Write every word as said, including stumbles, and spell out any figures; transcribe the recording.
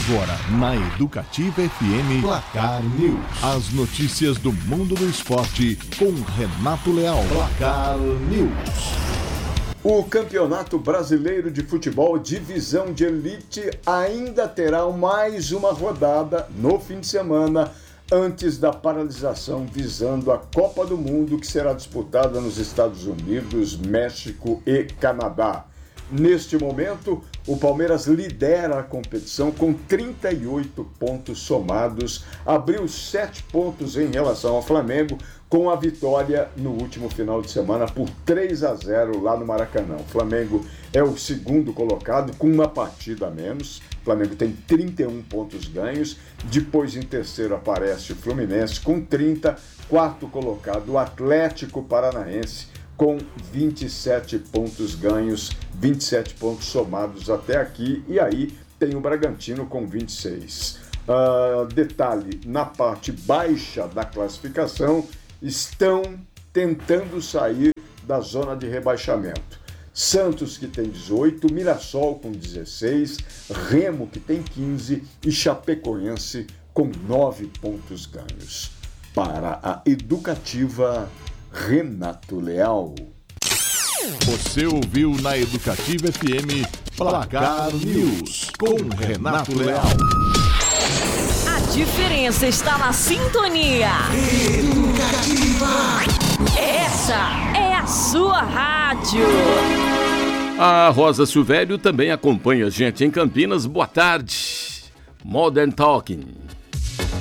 Agora, na Educativa F M, Placar News. As notícias do mundo do esporte com Renato Leal. Placar News. O Campeonato Brasileiro de Futebol Divisão de Elite ainda terá mais uma rodada no fim de semana, antes da paralisação visando a Copa do Mundo, que será disputada nos Estados Unidos, México e Canadá. Neste momento, o Palmeiras lidera a competição com trinta e oito pontos somados, abriu sete pontos em relação ao Flamengo, com a vitória no último final de semana por três a zero lá no Maracanã. O Flamengo é o segundo colocado com uma partida a menos. O Flamengo tem trinta e um pontos ganhos. Depois, em terceiro, aparece o Fluminense com trinta. Quarto colocado, o Atlético Paranaense com vinte e sete pontos ganhos, vinte e sete pontos somados até aqui. E aí tem o Bragantino com vinte e seis. Uh, detalhe, na parte baixa da classificação, estão tentando sair da zona de rebaixamento. Santos, que tem dezoito, Mirassol com dezesseis, Remo, que tem quinze e Chapecoense com nove pontos ganhos. Para a Educativa, Renato Leal. Você ouviu na Educativa F M Placar News com Renato Leal. A diferença está na sintonia. Educativa. Essa é a sua rádio. A Rosa Silvério também acompanha a gente em Campinas. Boa tarde. Modern Talking.